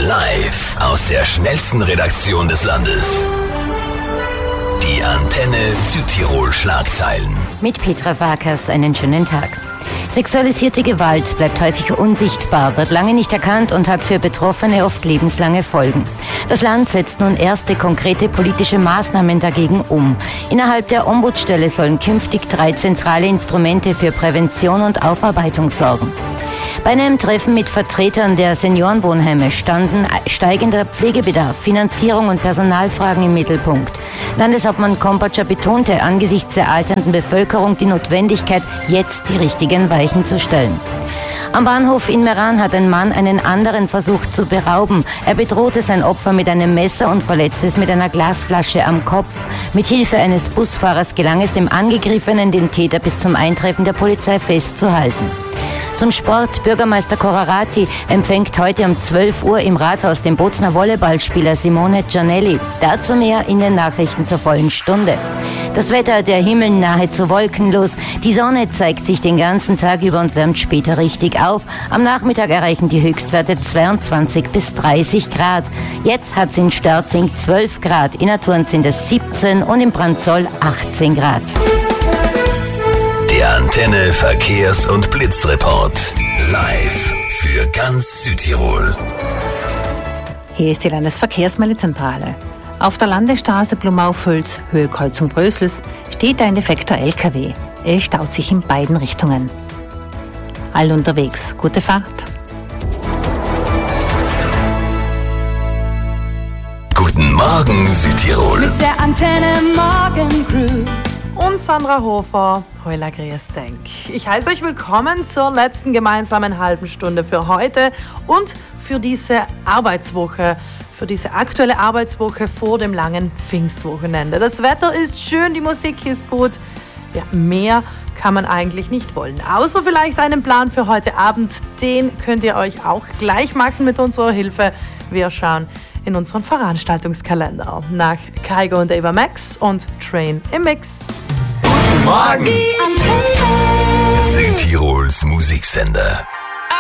Live aus der schnellsten Redaktion des Landes. Die Antenne Südtirol Schlagzeilen. Mit Petra Farkas einen schönen Tag. Sexualisierte Gewalt bleibt häufig unsichtbar, wird lange nicht erkannt und hat für Betroffene oft lebenslange Folgen. Das Land setzt nun erste konkrete politische Maßnahmen dagegen um. Innerhalb der Ombudsstelle sollen künftig 3 zentrale Instrumente für Prävention und Aufarbeitung sorgen. Bei einem Treffen mit Vertretern der Seniorenwohnheime standen steigender Pflegebedarf, Finanzierung und Personalfragen im Mittelpunkt. Landeshauptmann Kompatscher betonte angesichts der alternden Bevölkerung die Notwendigkeit, jetzt die richtigen Weichen zu stellen. Am Bahnhof in Meran hat ein Mann einen anderen versucht zu berauben. Er bedrohte sein Opfer mit einem Messer und verletzte es mit einer Glasflasche am Kopf. Mit Hilfe eines Busfahrers gelang es dem Angegriffenen, den Täter bis zum Eintreffen der Polizei festzuhalten. Zum Sport. Bürgermeister Corrarati empfängt heute um 12 Uhr im Rathaus den Bozner Volleyballspieler Simone Giannelli. Dazu mehr in den Nachrichten zur vollen Stunde. Das Wetter, der Himmel nahezu wolkenlos. Die Sonne zeigt sich den ganzen Tag über und wärmt später richtig auf. Am Nachmittag erreichen die Höchstwerte 22 bis 30 Grad. Jetzt hat es in Stürzing 12 Grad, in Naturn sind es 17 und in Brandzoll 18 Grad. Der Antenne Verkehrs- und Blitzreport. Live für ganz Südtirol. Hier ist die Landesverkehrsmeldezentrale. Auf der Landesstraße Blumau-Völz, Höhe Kreuzung Brösels, steht ein defekter LKW. Er staut sich in beiden Richtungen. All unterwegs, gute Fahrt. Guten Morgen Südtirol. Mit der Antenne Morgencrew und Sandra Hofer, Heuler grüß denk. Ich heiße euch willkommen zur letzten gemeinsamen halben Stunde für heute und für diese Arbeitswoche, für diese aktuelle Arbeitswoche vor dem langen Pfingstwochenende. Das Wetter ist schön, die Musik ist gut. Ja, mehr kann man eigentlich nicht wollen. Außer vielleicht einen Plan für heute Abend. Den könnt ihr euch auch gleich machen mit unserer Hilfe. Wir schauen in unseren Veranstaltungskalender nach Kaigo und Ava Max und Train im Mix. Guten Morgen! die Antenne. Südtirols Musiksender.